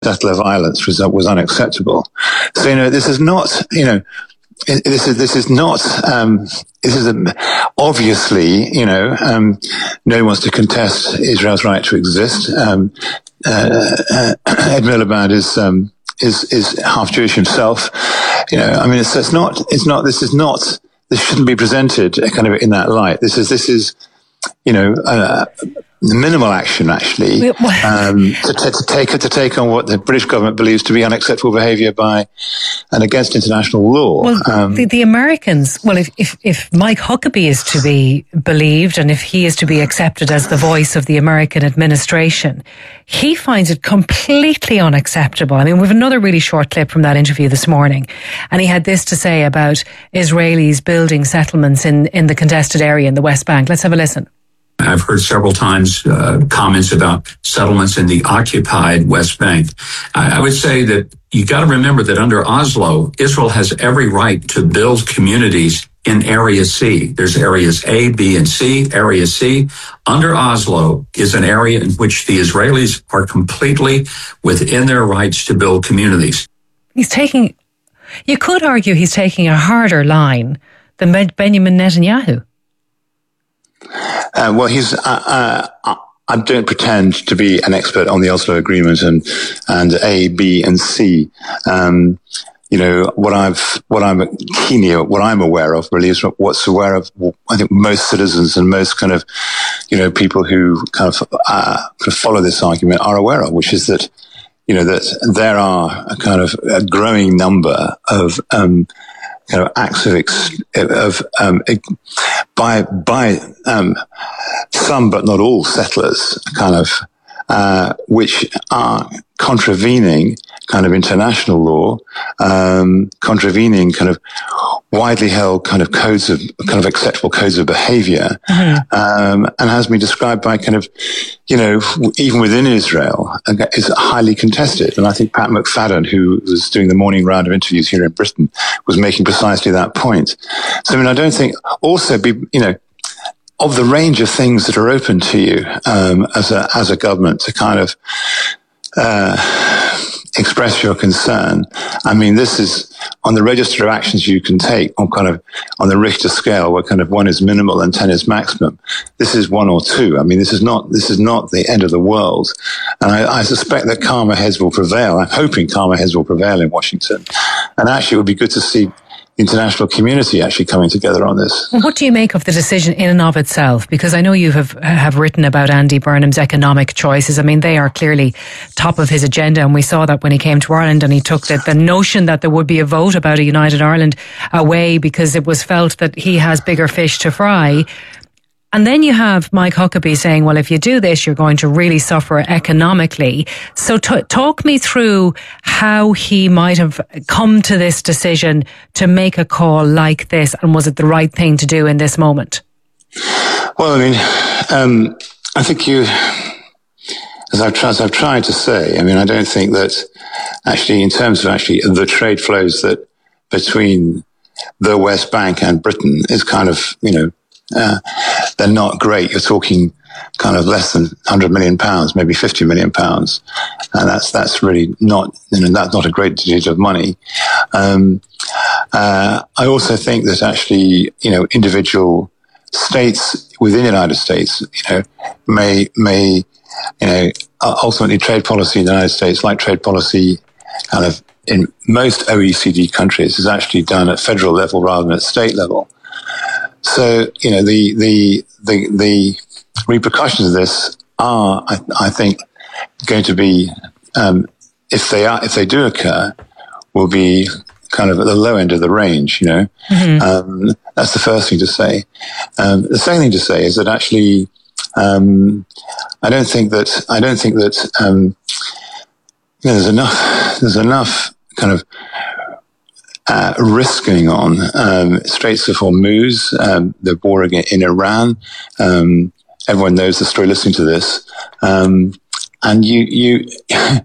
settler violence was unacceptable. So, this is not, obviously, no one wants to contest Israel's right to exist. Ed Miliband is half Jewish himself. This shouldn't be presented kind of in that light. This is minimal action, actually, to take on what the British government believes to be unacceptable behaviour by and against international law. Well, the Americans, if Mike Huckabee is to be believed and if he is to be accepted as the voice of the American administration, he finds it completely unacceptable. I mean, we have another really short clip from that interview this morning, and he had this to say about Israelis building settlements in the contested area in the West Bank. Let's have a listen. I've heard several times comments about settlements in the occupied West Bank. I would say that you got to remember that under Oslo, Israel has every right to build communities in Area C. There's areas A, B, and C. Area C, under Oslo, is an area in which the Israelis are completely within their rights to build communities. You could argue he's taking a harder line than Benjamin Netanyahu. I don't pretend to be an expert on the Oslo Agreement and A, B, and C. What I'm aware of really is what's aware of, I think, most citizens and most kind of, people who kind of follow this argument are aware of, which is that, that there are a kind of a growing number of, kind of acts by some but not all settlers, kind of which are contravening kind of international law, contravening kind of widely held kind of acceptable codes of behavior, and has been described by kind of, even within Israel, is highly contested. And I think Pat McFadden, who was doing the morning round of interviews here in Britain, was making precisely that point. So, I don't think of the range of things that are open to you, as a government to kind of, express your concern. I mean, this is on the register of actions you can take on the Richter scale, where kind of 1 is minimal and 10 is maximum. This is 1 or 2. I mean, this is not the end of the world. And I suspect that calmer heads will prevail. I'm hoping calmer heads will prevail in Washington. And actually, it would be good to see the international community actually coming together on this. What do you make of the decision in and of itself? Because I know you have written about Andy Burnham's economic choices. I mean, they are clearly top of his agenda, and we saw that when he came to Ireland and he took the notion that there would be a vote about a United Ireland away because it was felt that he has bigger fish to fry. And then you have Mike Huckabee saying, well, if you do this, you're going to really suffer economically. So talk me through how he might have come to this decision to make a call like this, and was it the right thing to do in this moment? Well, I mean, I think as I've tried to say, I mean, I don't think that actually, in terms of actually the trade flows that between the West Bank and Britain is kind of, they're not great. You're talking kind of less than £100 million, maybe £50 million. And that's really not, that's not a great deal of money. I also think that actually, individual states within the United States, may, ultimately trade policy in the United States, like trade policy kind of in most OECD countries, is actually done at federal level rather than at state level. So, the repercussions of this are, I think, going to be, if they do occur, will be kind of at the low end of the range, Mm-hmm. That's the first thing to say. The second thing to say is that actually, I don't think that, there's enough kind of, risk going on, Straits of Hormuz, the war in Iran. Everyone knows the story listening to this. And you, I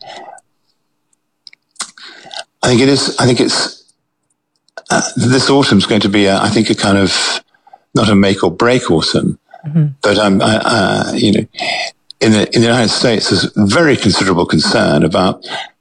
think it's, this autumn's going to be, I think, a kind of, not a make or break autumn, mm-hmm. but, in the United States, there's very considerable concern about